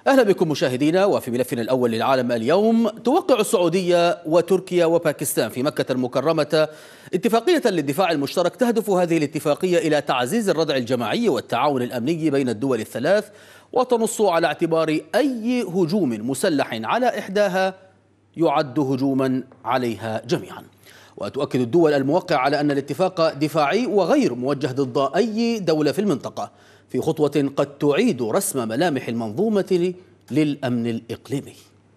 أهلا بكم مشاهدينا. وفي ملفنا الأول للعالم اليوم، توقع السعودية وتركيا وباكستان في مكة المكرمة اتفاقية للدفاع المشترك. تهدف هذه الاتفاقية إلى تعزيز الردع الجماعي والتعاون الأمني بين الدول الثلاث، وتنص على اعتبار أي هجوم مسلح على إحداها يعد هجوما عليها جميعا. وتؤكد الدول الموقعة على أن الاتفاق دفاعي وغير موجه ضد أي دولة في المنطقة، في خطوة قد تعيد رسم ملامح المنظومة للأمن الإقليمي.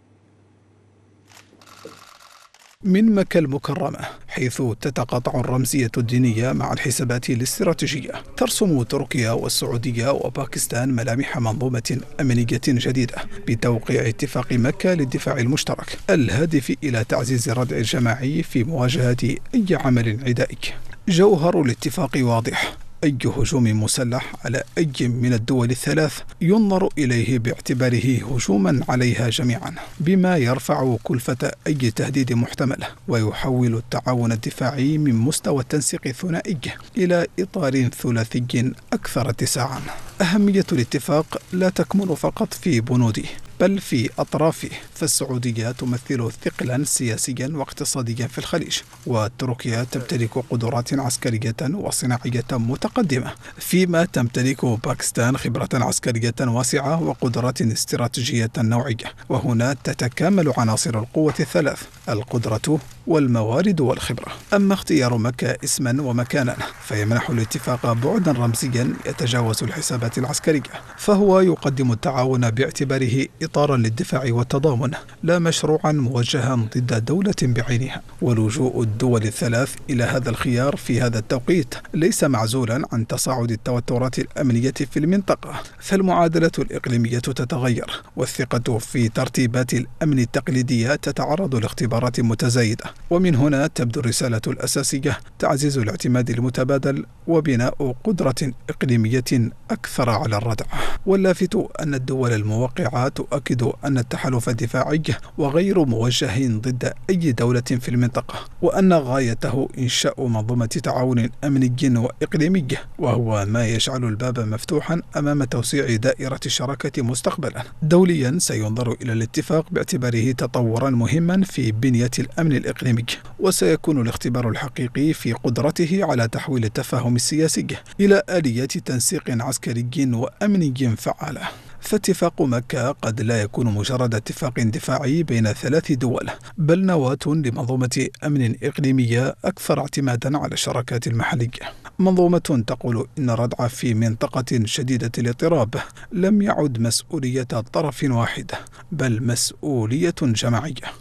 من مكة المكرمة، حيث تتقاطع الرمزية الدينية مع الحسابات الاستراتيجية، ترسم تركيا والسعودية وباكستان ملامح منظومة أمنية جديدة بتوقيع اتفاق مكة للدفاع المشترك الهادف إلى تعزيز الردع الجماعي في مواجهة أي عمل عدائي. جوهر الاتفاق واضح: أي هجوم مسلح على أي من الدول الثلاث ينظر إليه باعتباره هجوما عليها جميعا، بما يرفع كلفة أي تهديد محتمل، ويحول التعاون الدفاعي من مستوى التنسيق الثنائي إلى إطار ثلاثي أكثر اتساعا. أهمية الاتفاق لا تكمن فقط في بنوده بل في أطرافه، فالسعودية تمثل ثقلا سياسيا واقتصاديا في الخليج، وتركيا تمتلك قدرات عسكرية وصناعية متقدمة، فيما تمتلك باكستان خبرة عسكرية واسعة وقدرات استراتيجية نوعية. وهنا تتكامل عناصر القوة الثلاث: القدرة والموارد والخبرة. أما اختيار مكة اسما ومكانا فيمنح الاتفاق بعدا رمزيا يتجاوز الحسابات العسكرية، فهو يقدم التعاون باعتباره إطارا للدفاع والتضامن، لا مشروعا موجها ضد دولة بعينها. ولجوء الدول الثلاث إلى هذا الخيار في هذا التوقيت ليس معزولا عن تصاعد التوترات الأمنية في المنطقة، فالمعادلة الإقليمية تتغير، والثقة في ترتيبات الأمن التقليدية تتعرض لاختبارات متزايدة. ومن هنا تبدو الرسالة الأساسية: تعزيز الاعتماد المتبادل وبناء قدرة إقليمية أكثر على الردع. واللافت أن الدول الموقعة تؤكد أن التحالف دفاعي وغير موجه ضد أي دولة في المنطقة، وأن غايته إنشاء منظومة تعاون أمني وإقليمي، وهو ما يجعل الباب مفتوحا أمام توسيع دائرة الشراكة مستقبلا. دوليا سينظر إلى الاتفاق باعتباره تطورا مهما في بنية الأمن الإقليمي، وسيكون الاختبار الحقيقي في قدرته على تحويل التفاهم السياسي إلى آليات تنسيق عسكري وأمني فعالة. فاتفاق مكة قد لا يكون مجرد اتفاق دفاعي بين ثلاث دول، بل نواة لمنظومة أمن إقليمية أكثر اعتمادا على الشراكات المحلية، منظومة تقول إن الردع في منطقة شديدة الاضطراب لم يعد مسؤولية طرف واحد، بل مسؤولية جماعية.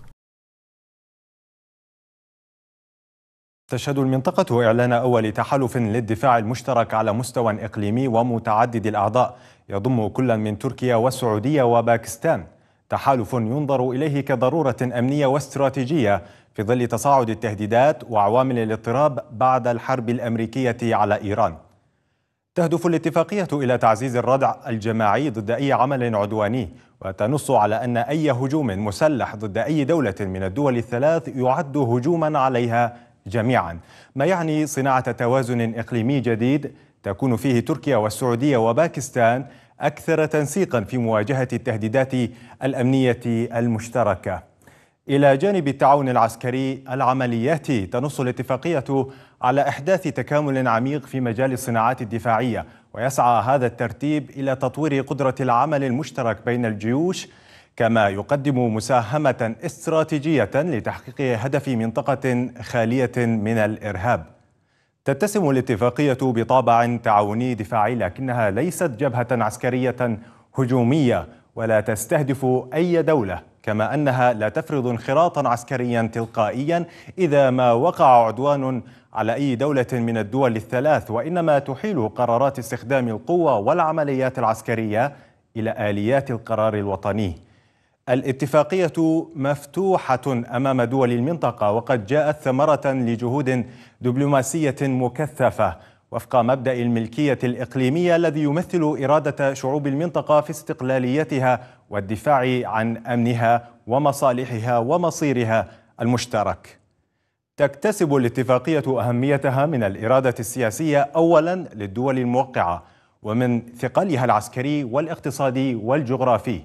تشهد المنطقة إعلان أول تحالف للدفاع المشترك على مستوى إقليمي ومتعدد الأعضاء، يضم كل من تركيا والسعودية وباكستان، تحالف ينظر إليه كضرورة أمنية واستراتيجية في ظل تصاعد التهديدات وعوامل الاضطراب بعد الحرب الأمريكية على إيران. تهدف الاتفاقية إلى تعزيز الردع الجماعي ضد أي عمل عدواني، وتنص على أن أي هجوم مسلح ضد أي دولة من الدول الثلاث يعد هجوما عليها جميعا، ما يعني صناعة توازن إقليمي جديد تكون فيه تركيا والسعودية وباكستان أكثر تنسيقا في مواجهة التهديدات الأمنية المشتركة. إلى جانب التعاون العسكري، العمليات تنص الاتفاقية على إحداث تكامل عميق في مجال الصناعات الدفاعية، ويسعى هذا الترتيب إلى تطوير قدرة العمل المشترك بين الجيوش، كما يقدم مساهمة استراتيجية لتحقيق هدف منطقة خالية من الإرهاب. تتسم الاتفاقية بطابع تعاوني دفاعي، لكنها ليست جبهة عسكرية هجومية ولا تستهدف أي دولة، كما أنها لا تفرض انخراطا عسكريا تلقائيا إذا ما وقع عدوان على أي دولة من الدول الثلاث، وإنما تحيل قرارات استخدام القوة والعمليات العسكرية إلى آليات القرار الوطني. الاتفاقية مفتوحة أمام دول المنطقة، وقد جاءت ثمرة لجهود دبلوماسية مكثفة وفق مبدأ الملكية الإقليمية الذي يمثل إرادة شعوب المنطقة في استقلاليتها والدفاع عن أمنها ومصالحها ومصيرها المشترك. تكتسب الاتفاقية أهميتها من الإرادة السياسية أولا للدول الموقعة، ومن ثقلها العسكري والاقتصادي والجغرافي.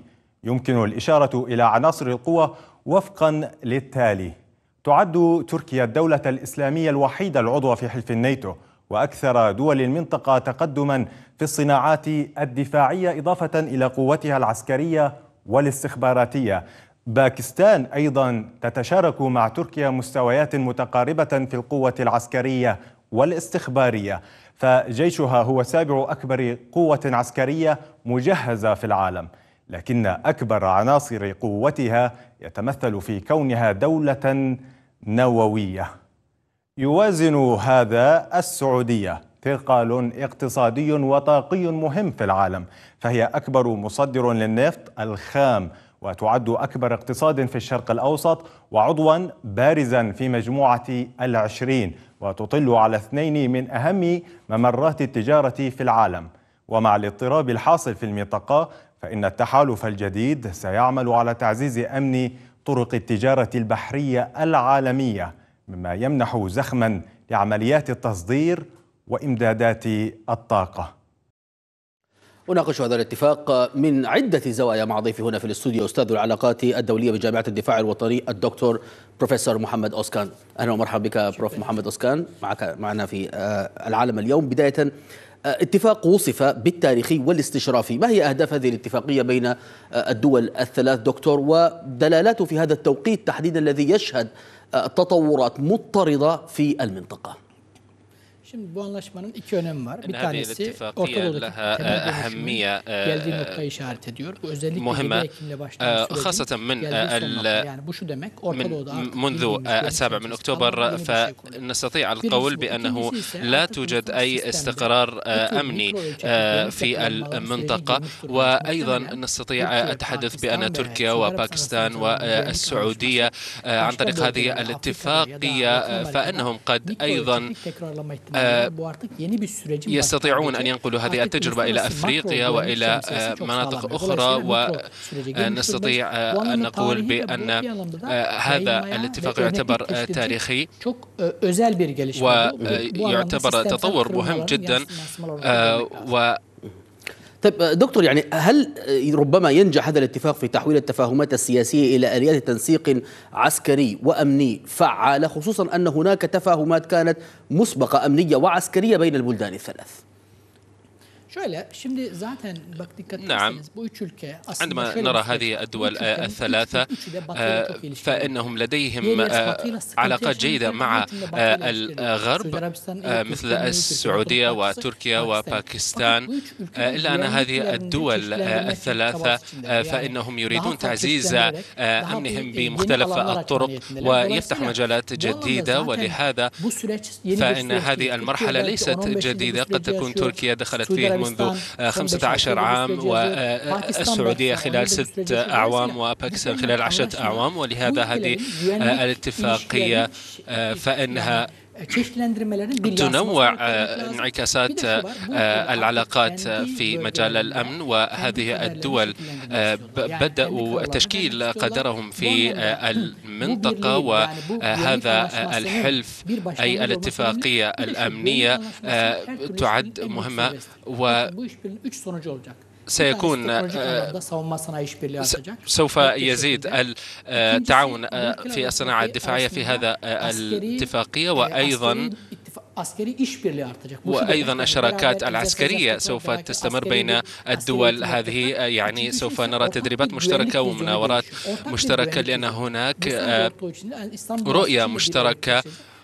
يمكن الإشارة إلى عناصر القوة وفقا للتالي: تعد تركيا الدولة الإسلامية الوحيدة العضوة في حلف الناتو وأكثر دول المنطقة تقدما في الصناعات الدفاعية إضافة إلى قوتها العسكرية والاستخباراتية. باكستان أيضا تتشارك مع تركيا مستويات متقاربة في القوة العسكرية والاستخبارية، فجيشها هو سابع أكبر قوة عسكرية مجهزة في العالم، لكن أكبر عناصر قوتها يتمثل في كونها دولة نووية. يوازن هذا السعودية ثقل اقتصادي وطاقي مهم في العالم، فهي أكبر مصدر للنفط الخام وتعد أكبر اقتصاد في الشرق الأوسط وعضوا بارزا في مجموعة ال20، وتطل على 2 من أهم ممرات التجارة في العالم. ومع الاضطراب الحاصل في المنطقة فإن التحالف الجديد سيعمل على تعزيز أمن طرق التجارة البحرية العالمية، مما يمنح زخما لعمليات التصدير وإمدادات الطاقة. أناقش هذا الاتفاق من عدة زوايا مع ضيفي هنا في الاستوديو أستاذ العلاقات الدولية بجامعة الدفاع الوطني الدكتور بروفيسور محمد أوسكان. أهلا ومرحبا بك بروف محمد أوسكان معنا في العالم اليوم. بداية، اتفاق وصف بالتاريخي والاستشرافي، ما هي أهداف هذه الاتفاقية بين الدول الثلاث دكتور، ودلالاته في هذا التوقيت تحديدا الذي يشهد تطورات مضطردة في المنطقة؟ Şimdi bu anlaşmanın iki önemi var. Bir tanesi Orta Doğu'daki أهمية geldiği noktayı işaret ediyor. Bu özellikle مهمة 7 Ekim'le başlayan خاصة منذ 7 من أكتوبر، فنستطيع القول بأنه لا توجد أي استقرار أمني في المنطقة، وأيضا نستطيع التحدث بأن تركيا وباكستان والسعودية عن طريق هذه الاتفاقية فإنهم قد أيضا يستطيعون أن ينقلوا هذه التجربة إلى أفريقيا وإلى مناطق أخرى، ونستطيع أن نقول بأن هذا الاتفاق يعتبر تاريخي ويعتبر تطور مهم جدا. طيب دكتور، يعني هل ربما ينجح هذا الاتفاق في تحويل التفاهمات السياسية إلى آليات تنسيق عسكري وأمني فعالة، خصوصا أن هناك تفاهمات كانت مسبقة أمنية وعسكرية بين البلدان الثلاث؟ نعم، عندما نرى هذه الدول الثلاثة فإنهم لديهم علاقات جيدة مع الغرب مثل السعودية وتركيا وباكستان، إلا أن هذه الدول الثلاثة فإنهم يريدون تعزيز أمنهم بمختلف الطرق ويفتح مجالات جديدة، ولهذا فإن هذه المرحلة ليست جديدة. قد تكون تركيا دخلت فيه منذ 15 عام، والسعودية خلال 6 أعوام، وباكستان خلال 10 أعوام، ولهذا هذه الاتفاقية فإنها تنوع انعكاسات العلاقات في مجال الأمن، وهذه الدول بدأوا تشكيل قدرهم في المنطقة، وهذا الحلف أي الاتفاقية الأمنية تعد مهمة سيكون سوف يزيد التعاون في الصناعة الدفاعية في هذا الاتفاقية، وأيضا الشراكات العسكرية سوف تستمر بين الدول هذه. يعني سوف نرى تدريبات مشتركة ومناورات مشتركة، لأن هناك رؤية مشتركة،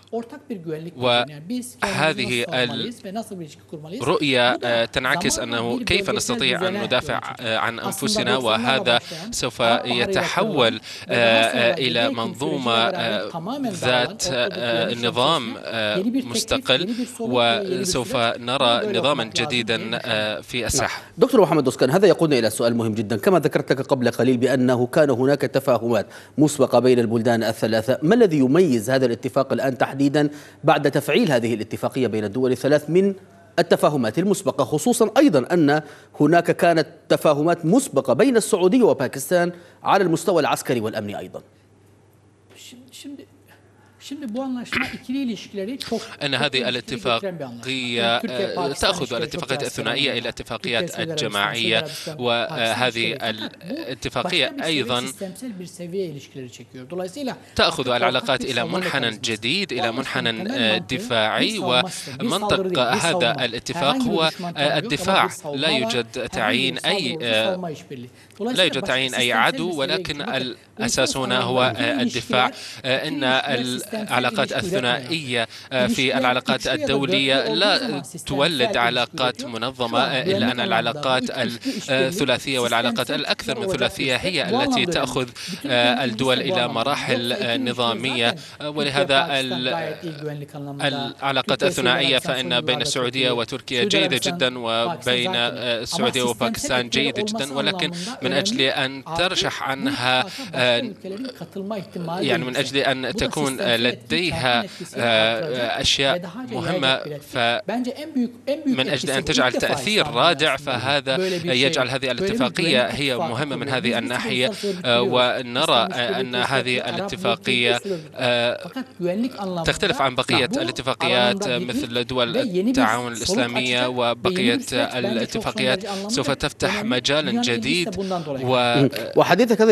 وهذه الرؤية تنعكس أنه كيف نستطيع أن ندافع عن أنفسنا، وهذا سوف يتحول إلى منظومة ذات نظام مستقل، وسوف نرى نظاما جديدا في الساحة. دكتور محمد أوسكان، هذا يقودنا إلى سؤال مهم جدا. كما ذكرت لك قبل قليل بأنه كان هناك تفاهمات مسبقة بين البلدان الثلاثة، ما الذي يميز هذا الاتفاق الآن تحديدا بعد تفعيل هذه الاتفاقية بين الدول الثلاث من التفاهمات المسبقة، خصوصا أيضا أن هناك كانت تفاهمات مسبقة بين السعودية وباكستان على المستوى العسكري والأمني أيضا؟ أن هذه الاتفاقية تأخذ الاتفاقيات الثنائية إلى اتفاقيات الجماعية، وهذه الاتفاقية أيضا تأخذ العلاقات إلى منحنى جديد، إلى منحنى دفاعي، ومنطق هذا الاتفاق هو الدفاع. لا يوجد تعيين أي عدو، ولكن الأساس هنا هو الدفاع. إن العلاقات الثنائية في العلاقات الدولية لا تولد علاقات منظمة، إلا أن العلاقات الثلاثية والعلاقات الأكثر من ثلاثية هي التي تأخذ الدول إلى مراحل نظامية. ولهذا العلاقات الثنائية فإن بين السعودية وتركيا جيدة جدا، وبين السعودية وباكستان جيدة جدا، ولكن من أجل أن ترشح عنها، يعني من أجل أن تكون لديها أشياء مهمة، فمن أجل أن تجعل تأثير رادع، فهذا يجعل هذه الاتفاقية هي مهمة من هذه الناحية. ونرى أن هذه الاتفاقية تختلف عن بقية الاتفاقيات مثل دول التعاون الإسلامية، وبقية الاتفاقيات سوف تفتح مجالا جديد. وحديثك هذا